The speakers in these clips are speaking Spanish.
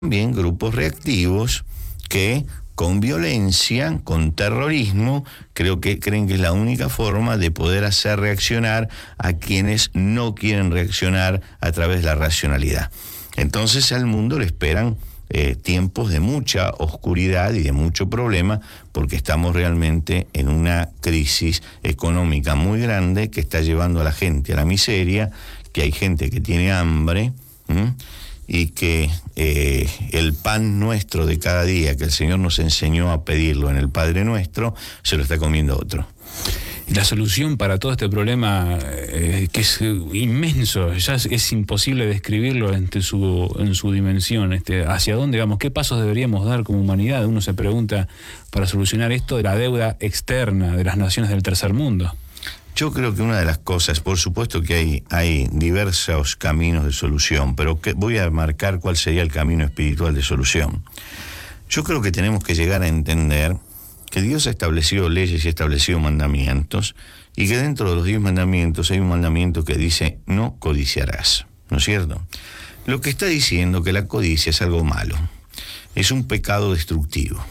también grupos reactivos que con violencia, con terrorismo, creen que es la única forma de poder hacer reaccionar a quienes no quieren reaccionar a través de la racionalidad. Entonces al mundo le esperan tiempos de mucha oscuridad y de mucho problema, porque estamos realmente en una crisis económica muy grande que está llevando a la gente a la miseria, que hay gente que tiene hambre, y que el pan nuestro de cada día, que el Señor nos enseñó a pedirlo en el Padre Nuestro, se lo está comiendo otro. La solución para todo este problema, que es inmenso, ya es imposible describirlo en su dimensión, hacia dónde vamos, qué pasos deberíamos dar como humanidad. Uno se pregunta, para solucionar esto de la deuda externa de las naciones del tercer mundo. Yo creo que una de las cosas, por supuesto que hay diversos caminos de solución, pero voy a marcar cuál sería el camino espiritual de solución. Yo creo que tenemos que llegar a entender que Dios ha establecido leyes y ha establecido mandamientos, y que dentro de los 10 mandamientos hay un mandamiento que dice: no codiciarás, ¿no es cierto? Lo que está diciendo que la codicia es algo malo, es un pecado destructivo.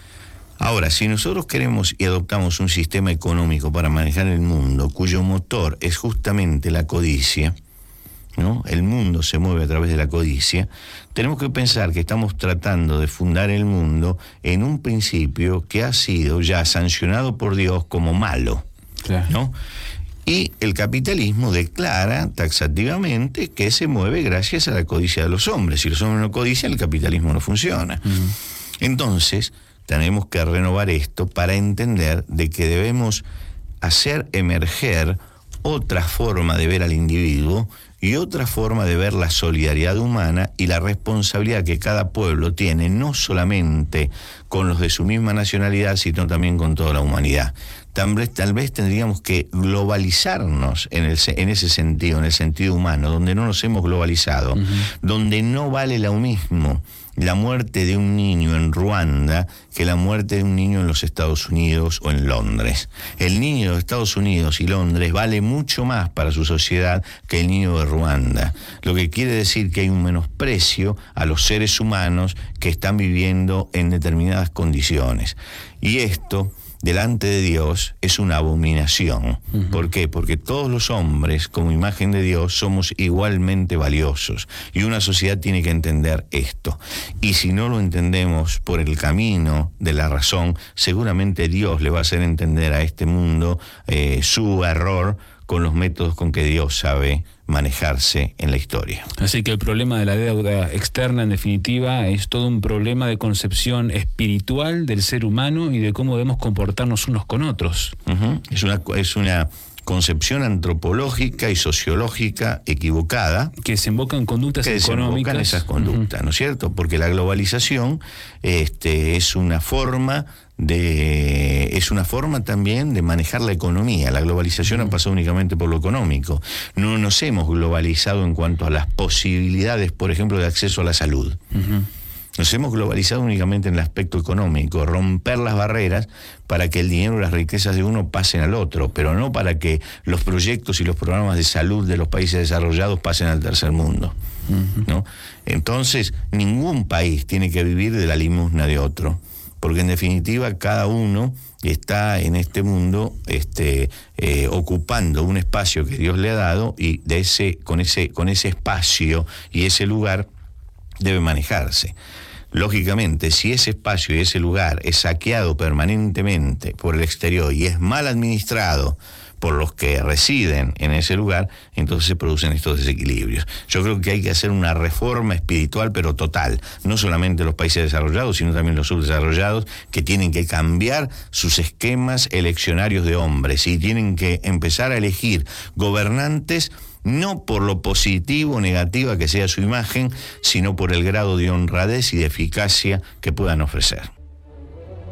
Ahora, si nosotros queremos y adoptamos un sistema económico para manejar el mundo, cuyo motor es justamente la codicia, ¿no? El mundo se mueve a través de la codicia. Tenemos que pensar que estamos tratando de fundar el mundo en un principio que ha sido ya sancionado por Dios como malo, claro, ¿no? Y el capitalismo declara taxativamente que se mueve gracias a la codicia de los hombres. Si los hombres no codician, el capitalismo no funciona. Entonces, tenemos que renovar esto para entender de que debemos hacer emerger otra forma de ver al individuo y otra forma de ver la solidaridad humana y la responsabilidad que cada pueblo tiene, no solamente con los de su misma nacionalidad, sino también con toda la humanidad. Tal vez tendríamos que globalizarnos en ese sentido, en el sentido humano, donde no nos hemos globalizado, donde no vale lo mismo la muerte de un niño en Ruanda que la muerte de un niño en los Estados Unidos o en Londres. El niño de los Estados Unidos y Londres vale mucho más para su sociedad que el niño de Ruanda, lo que quiere decir que hay un menosprecio a los seres humanos que están viviendo en determinadas condiciones. Y esto, delante de Dios, es una abominación. ¿Por qué? Porque todos los hombres, como imagen de Dios, somos igualmente valiosos. Y una sociedad tiene que entender esto. Y si no lo entendemos por el camino de la razón, seguramente Dios le va a hacer entender a este mundo su error con los métodos con que Dios sabe manejarse en la historia. Así que el problema de la deuda externa, en definitiva, es todo un problema de concepción espiritual del ser humano y de cómo debemos comportarnos unos con otros. Es una concepción antropológica y sociológica equivocada que desemboca en conductas económicas. Esas conductas, ¿no es cierto? Porque la globalización es una forma también de manejar la economía. La globalización ha pasado únicamente por lo económico. No nos hemos globalizado en cuanto a las posibilidades, por ejemplo, de acceso a la salud. Nos hemos globalizado únicamente en el aspecto económico, romper las barreras para que el dinero y las riquezas de uno pasen al otro, pero no para que los proyectos y los programas de salud de los países desarrollados pasen al tercer mundo, ¿no? Entonces, ningún país tiene que vivir de la limosna de otro, porque en definitiva cada uno está en este mundo ocupando un espacio que Dios le ha dado, y con ese espacio y ese lugar debe manejarse. Lógicamente, si ese espacio y ese lugar es saqueado permanentemente por el exterior y es mal administrado por los que residen en ese lugar, entonces se producen estos desequilibrios. Yo creo que hay que hacer una reforma espiritual, pero total, no solamente los países desarrollados, sino también los subdesarrollados, que tienen que cambiar sus esquemas eleccionarios de hombres y tienen que empezar a elegir gobernantes no por lo positivo o negativa que sea su imagen, sino por el grado de honradez y de eficacia que puedan ofrecer.